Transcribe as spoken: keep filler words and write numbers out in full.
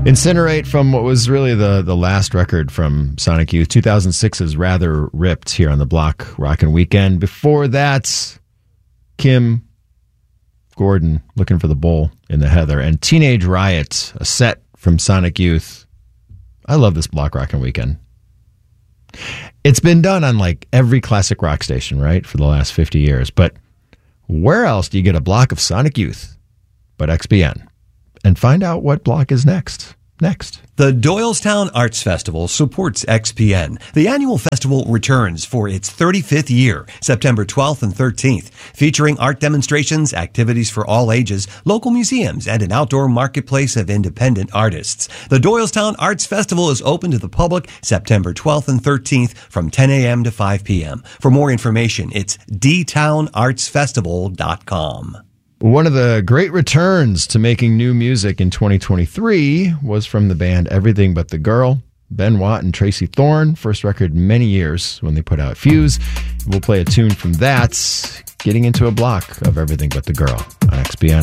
Incinerate from what was really the, the last record from Sonic Youth, two thousand six's Rather Ripped here on the Block Rockin' Weekend. Before that, Kim Gordon, Looking for the Bull in the Heather, and Teenage Riot, a set from Sonic Youth. I love this Block Rockin' Weekend. It's been done on like every classic rock station, right, for the last fifty years. But where else do you get a block of Sonic Youth but X B N? And find out what block is next. Next. The Doylestown Arts Festival supports X P N. The annual festival returns for its thirty-fifth year, September twelfth and thirteenth, featuring art demonstrations, activities for all ages, local museums, and an outdoor marketplace of independent artists. The Doylestown Arts Festival is open to the public September twelfth and thirteenth from ten a.m. to five p.m. For more information, it's d town arts festival dot com. One of the great returns to making new music in twenty twenty-three was from the band Everything But the Girl, Ben Watt and Tracy Thorn, first record in many years when they put out Fuse. We'll play a tune from that, getting into a block of Everything But the Girl on X B N.